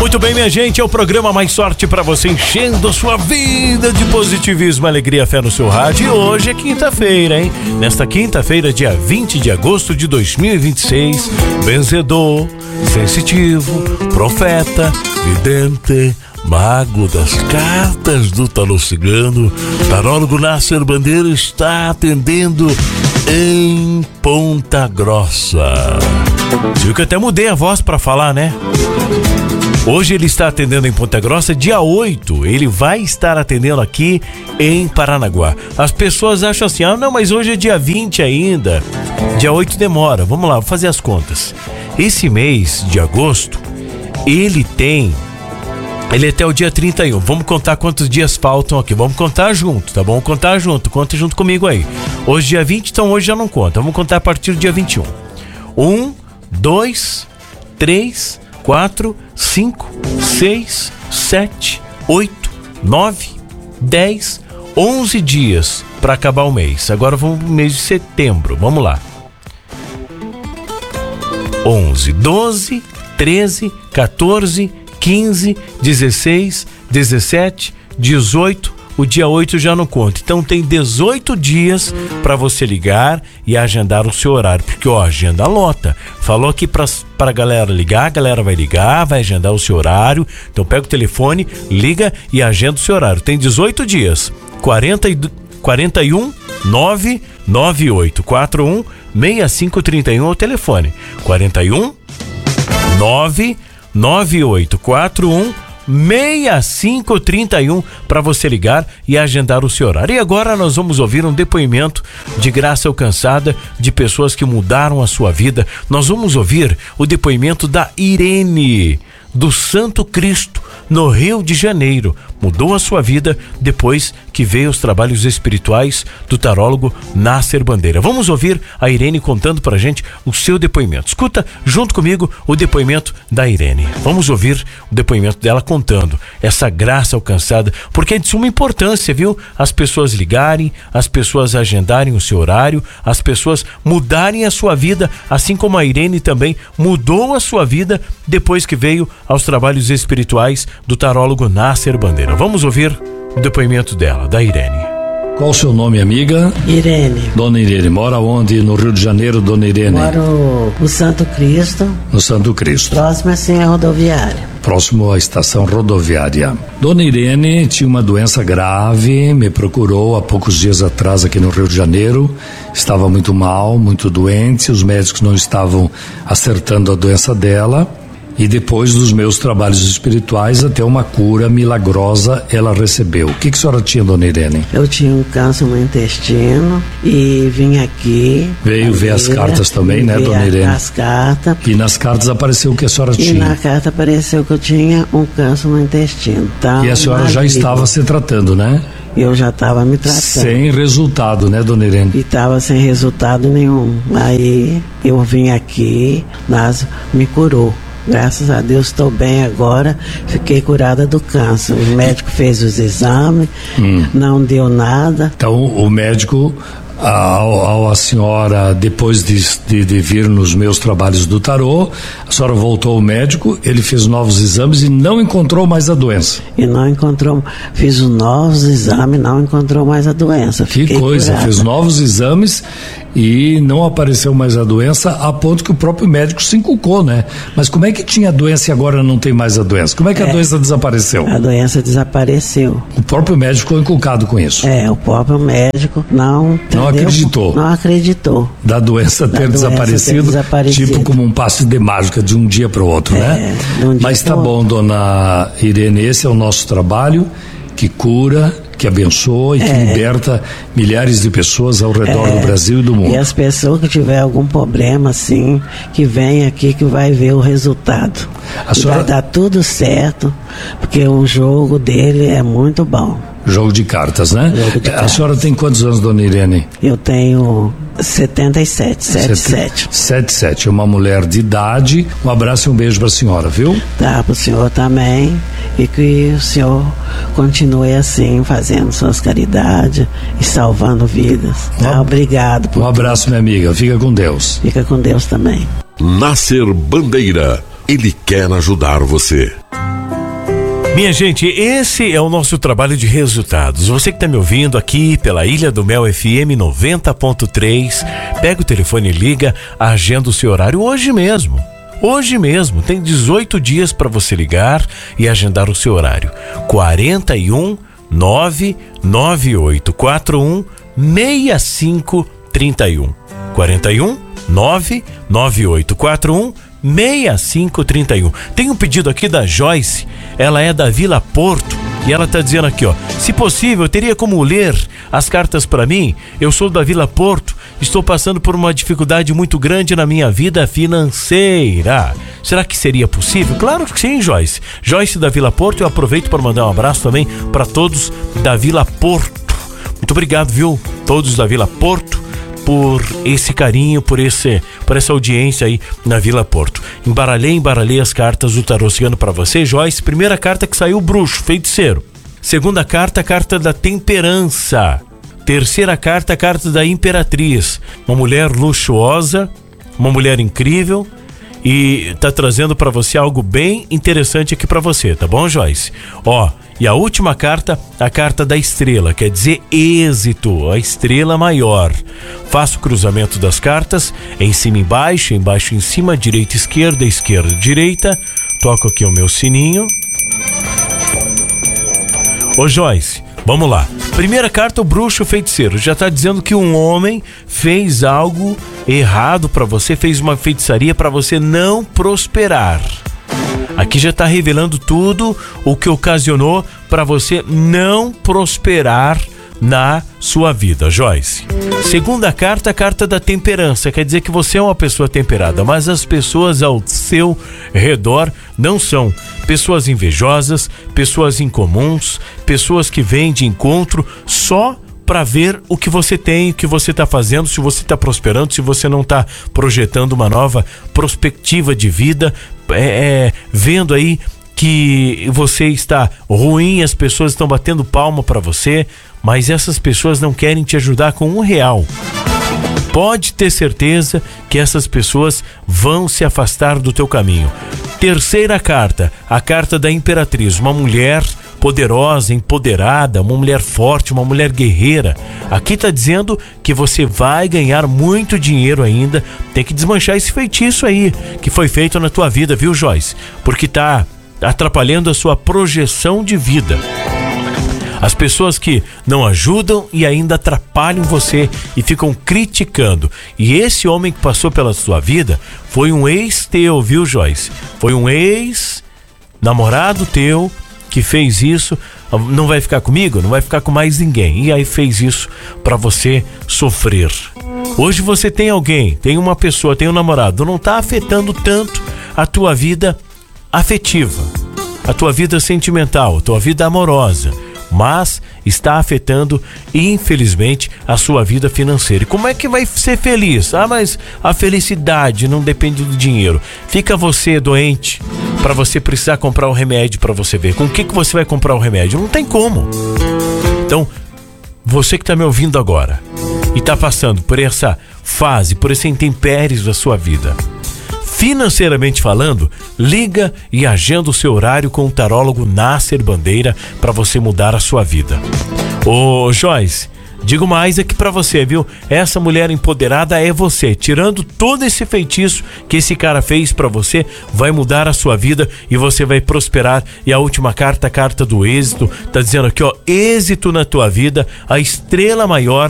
Muito bem, minha gente, é o programa Mais Sorte pra você, enchendo a sua vida de positivismo, alegria, fé no seu rádio. E hoje é quinta-feira, hein? Nesta quinta-feira, dia 20 de agosto de 2026, benzedor, sensitivo, profeta, vidente, mago das cartas do tarô cigano, tarólogo Nasser Bandeira está atendendo em Ponta Grossa. Viu que eu até mudei a voz pra falar, né? Hoje ele está atendendo em Ponta Grossa, dia 8 ele vai estar atendendo aqui em Paranaguá. As pessoas acham assim, não, mas hoje é dia 20 ainda, dia 8 demora. Vamos lá, vou fazer as contas. Esse mês de agosto, ele é até o dia 31. Vamos contar quantos dias faltam aqui. Vamos contar junto, tá bom? Contar junto. Conta junto comigo aí. Hoje dia 20, então hoje já não conta. Vamos contar a partir do dia 21. 1, 2, 3, 4, 5, 6, 7, 8, 9, 10, 11 dias para acabar o mês. Agora vamos pro mês de setembro. Vamos lá. 11, 12, 13, 14, 15, 16, 17, 18, o dia 8 já não conta. Então tem 18 dias para você ligar e agendar o seu horário, porque a agenda lota. Falou aqui pra galera ligar, a galera vai ligar, vai agendar o seu horário. Então pega o telefone, liga e agenda o seu horário. Tem 18 dias. 41 998 41 6531 é o telefone. 41 998 41 6531 para você ligar e agendar o seu horário. E agora nós vamos ouvir um depoimento de graça alcançada de pessoas que mudaram a sua vida. Nós vamos ouvir o depoimento da Irene, do Santo Cristo, no Rio de Janeiro. Mudou a sua vida depois que veio os trabalhos espirituais do tarólogo Nasser Bandeira. Vamos ouvir a Irene contando pra gente o seu depoimento. Escuta junto comigo o depoimento da Irene. Vamos ouvir o depoimento dela contando essa graça alcançada, porque é de suma importância, viu? As pessoas ligarem, as pessoas agendarem o seu horário, as pessoas mudarem a sua vida, assim como a Irene também mudou a sua vida depois que veio aos trabalhos espirituais do tarólogo Nasser Bandeira. Vamos ouvir o depoimento dela, da Irene. Qual o seu nome, amiga? Irene. Dona Irene, mora onde? No Rio de Janeiro, Dona Irene? Moro no Santo Cristo. No Santo Cristo. Próximo assim à rodoviária. Próximo à estação rodoviária. Dona Irene tinha uma doença grave, me procurou há poucos dias atrás aqui no Rio de Janeiro. Estava muito mal, muito doente, os médicos não estavam acertando a doença dela. E depois dos meus trabalhos espirituais, até uma cura milagrosa ela recebeu. O que a senhora tinha, Dona Irene? Eu tinha um câncer no intestino e vim aqui. Veio ver as cartas também, né, Dona Irene? As cartas. E nas cartas apareceu o que a senhora tinha? E na carta apareceu que eu tinha um câncer no intestino. Então, e a senhora já estava se tratando, né? Eu já estava me tratando. Sem resultado, né, Dona Irene? E estava sem resultado nenhum. Aí eu vim aqui, mas me curou. Graças a Deus estou bem agora, fiquei curada do câncer. O médico fez os exames, não deu nada. Então o médico, a senhora, depois de vir nos meus trabalhos do tarô, a senhora voltou ao médico, ele fez novos exames e não encontrou mais a doença. E não encontrou, fiz os novos exames, não encontrou mais a doença. Que coisa, curada. Fez novos exames e não apareceu mais a doença, a ponto que o próprio médico se inculcou, né? Mas como é que tinha a doença e agora não tem mais a doença? Como é que a doença desapareceu? A doença desapareceu. O próprio médico ficou inculcado com isso? O próprio médico não acreditou. Não acreditou. Da doença ter desaparecido, tipo como um passe de mágica de um dia para o outro, né? Mas tá bom, Dona Irene, esse é o nosso trabalho, que cura, que abençoa e que liberta milhares de pessoas ao redor do Brasil e do mundo. E as pessoas que tiver algum problema assim, que vem aqui que vai ver o resultado. Vai dar tudo certo, porque o jogo dele é muito bom. Jogo de cartas, né? A senhora tem quantos anos, Dona Irene? Eu tenho 77, 77, uma mulher de idade. Um abraço e um beijo para a senhora, viu? Tá, para o senhor também. E que o senhor continue assim, fazendo suas caridades e salvando vidas. Tá? Obrigado. Um abraço, minha amiga. Fica com Deus. Fica com Deus também. Nasser Bandeira. Ele quer ajudar você. Minha gente, esse é o nosso trabalho de resultados. Você que está me ouvindo aqui pela Ilha do Mel FM 90.3, pega o telefone e liga, agenda o seu horário hoje mesmo. Hoje mesmo, tem 18 dias para você ligar e agendar o seu horário. 41 99841 6531. 41 99841 6531. Tem um pedido aqui da Joyce, ela é da Vila Porto e ela tá dizendo aqui, ó: se possível, teria como ler as cartas para mim? Eu sou da Vila Porto, estou passando por uma dificuldade muito grande na minha vida financeira. Será que seria possível? Claro que sim, Joyce. Joyce da Vila Porto, eu aproveito para mandar um abraço também para todos da Vila Porto. Muito obrigado, viu? Todos da Vila Porto, por esse carinho, por essa audiência aí na Vila Porto. Embaralhei as cartas do tarô cigano pra você, Joyce. Primeira carta que saiu, bruxo, feiticeiro. Segunda carta, carta da temperança. Terceira carta, carta da imperatriz. Uma mulher luxuosa, uma mulher incrível, e tá trazendo pra você algo bem interessante aqui pra você, tá bom, Joyce? Ó, e a última carta, a carta da estrela, quer dizer êxito, a estrela maior. Faço o cruzamento das cartas, em cima e embaixo em cima, direita, esquerda, direita. Toco aqui o meu sininho. Ô Joyce, vamos lá. Primeira carta, o bruxo feiticeiro. Já tá dizendo que um homem fez algo errado pra você, fez uma feitiçaria pra você não prosperar. Aqui já está revelando tudo o que ocasionou para você não prosperar na sua vida, Joyce. Segunda carta, a carta da temperança. Quer dizer que você é uma pessoa temperada, mas as pessoas ao seu redor não são. Pessoas invejosas, pessoas incomuns, pessoas que vêm de encontro só para ver o que você tem, o que você está fazendo, se você está prosperando, se você não está projetando uma nova perspectiva de vida, vendo aí que você está ruim, as pessoas estão batendo palma para você, mas essas pessoas não querem te ajudar com R$1. Pode ter certeza que essas pessoas vão se afastar do teu caminho. Terceira carta, a carta da imperatriz, uma mulher poderosa, empoderada, uma mulher forte, uma mulher guerreira. Aqui tá dizendo que você vai ganhar muito dinheiro ainda. Tem que desmanchar esse feitiço aí que foi feito na tua vida, viu, Joyce? Porque tá atrapalhando a sua projeção de vida. As pessoas que não ajudam e ainda atrapalham você e ficam criticando. E esse homem que passou pela sua vida foi um ex teu, viu, Joyce? Foi um ex-namorado teu que fez isso. Não vai ficar comigo? Não vai ficar com mais ninguém. E aí fez isso pra você sofrer. Hoje você tem alguém, tem uma pessoa, tem um namorado. Não tá afetando tanto a tua vida afetiva, a tua vida sentimental, a tua vida amorosa, mas está afetando, infelizmente, a sua vida financeira. E como é que vai ser feliz? Mas a felicidade não depende do dinheiro. Fica você doente para você precisar comprar o remédio para você ver. Com o que você vai comprar o remédio? Não tem como. Então, você que está me ouvindo agora e está passando por essa fase, por esse intempéries da sua vida, financeiramente falando, liga e agenda o seu horário com o tarólogo Nasser Bandeira para você mudar a sua vida. Ô Joyce, digo mais aqui pra você, viu? Essa mulher empoderada é você. Tirando todo esse feitiço que esse cara fez pra você, vai mudar a sua vida e você vai prosperar. E a última carta, a carta do êxito, tá dizendo aqui, ó, êxito na tua vida, a estrela maior